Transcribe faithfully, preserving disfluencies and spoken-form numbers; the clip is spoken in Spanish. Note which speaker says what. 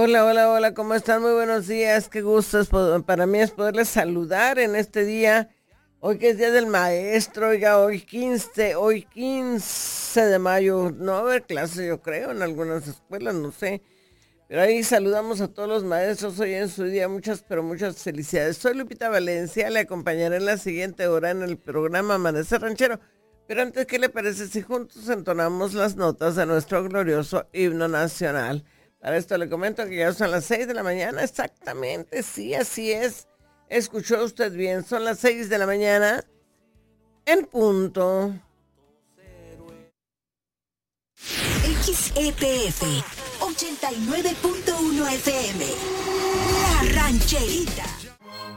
Speaker 1: Hola, hola, hola, ¿cómo están? Muy buenos días, qué gusto es po- para mí es poderles saludar en este día, hoy que es Día del Maestro, oiga, hoy quince, hoy quince de mayo, no va a haber clase yo creo en algunas escuelas, no sé, pero ahí saludamos a todos los maestros hoy en su día, muchas, pero muchas felicidades. Soy Lupita Valencia, le acompañaré en la siguiente hora en el programa Amanecer Ranchero, pero antes, ¿qué le parece si juntos entonamos las notas de nuestro glorioso himno nacional? Para esto le comento que ya son las seis de la mañana, exactamente, sí, así es. Escuchó usted bien, son las seis de la mañana en punto.
Speaker 2: X E P F ochenta y nueve punto uno F M, La Rancherita.